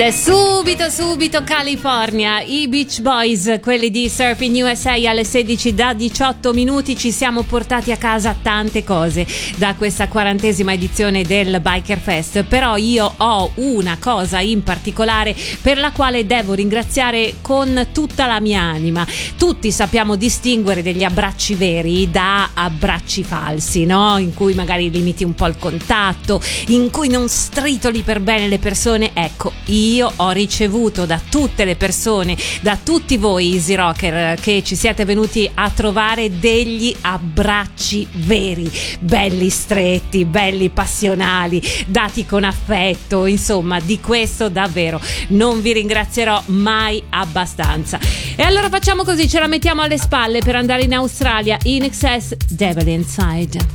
Subito California, i Beach Boys, quelli di Surfing USA. Alle 16 da 18 minuti ci siamo portati a casa tante cose da questa 40ª edizione del Biker Fest, però io ho una cosa in particolare per la quale devo ringraziare con tutta la mia anima. Tutti sappiamo distinguere degli abbracci veri da abbracci falsi, no? In cui magari limiti un po' il contatto, in cui non stritoli per bene le persone. Ecco, io ho ricevuto da tutte le persone, da tutti voi Easy Rocker che ci siete venuti a trovare, degli abbracci veri, belli stretti, belli passionali, dati con affetto. Insomma, di questo davvero non vi ringrazierò mai abbastanza. E allora facciamo così, ce la mettiamo alle spalle per andare in Australia. In Excess, Devil Inside.